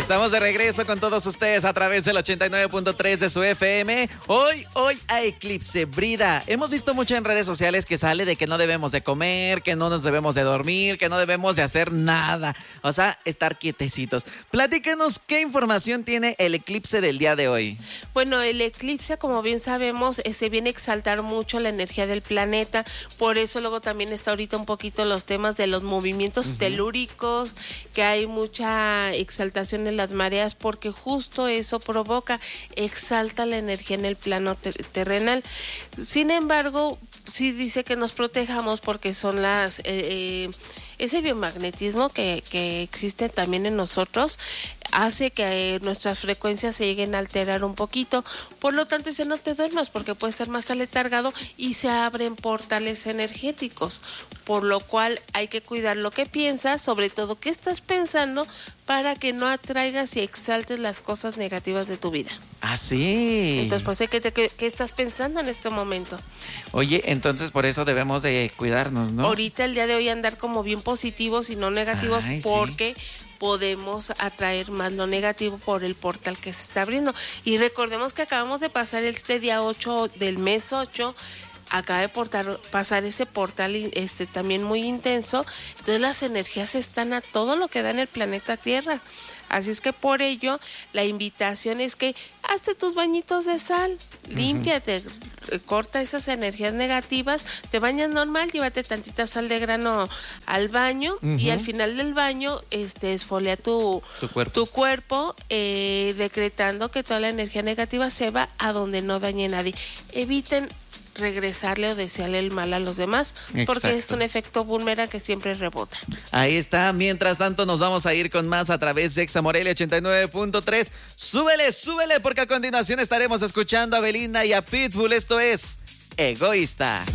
Estamos de regreso con todos ustedes a través del 89.3 de su FM. Hoy a eclipse, Brida. Hemos visto mucho en redes sociales que sale de que no debemos de comer, que no nos debemos de dormir, que no debemos de hacer nada. O sea, estar quietecitos. Platícanos qué información tiene el eclipse del día de hoy. Bueno, el eclipse, como bien sabemos, se viene a exaltar mucho la energía del planeta. Por eso luego también está ahorita un poquito los temas de los movimientos telúricos, que hay mucha exaltación en las mareas, porque justo eso provoca, exalta la energía en el plano terrenal. Sin embargo, sí dice que nos protejamos porque son las ese biomagnetismo que existe también en nosotros hace que nuestras frecuencias se lleguen a alterar un poquito. Por lo tanto, dice, no te duermas porque puedes ser más aletargado y se abren portales energéticos, por lo cual hay que cuidar lo que piensas, sobre todo qué estás pensando, para que no atraigas y exaltes las cosas negativas de tu vida. Ah, sí. Entonces, pues, ¿qué estás pensando en este momento? Oye, entonces por eso debemos de cuidarnos, ¿no? Ahorita, el día de hoy, andar como bien positivos y no negativos. Ay, porque sí, podemos atraer más lo negativo por el portal que se está abriendo. Y recordemos que acabamos de pasar este día 8 del mes 8, acaba de pasar ese portal también muy intenso. Entonces las energías están a todo lo que da en el planeta Tierra. Así es que por ello la invitación es que hazte tus bañitos de sal, límpiate, corta esas energías negativas, te bañas normal, llévate tantita sal de grano al baño y al final del baño esfolea tu cuerpo, decretando que toda la energía negativa se va a donde no dañe a nadie. Eviten regresarle o desearle el mal a los demás, porque es un efecto boomerang que siempre rebota. Ahí está. Mientras tanto nos vamos a ir con más a través de Exa Morelia 89.3. Súbele, porque a continuación estaremos escuchando a Belinda y a Pitbull. Esto es Egoísta.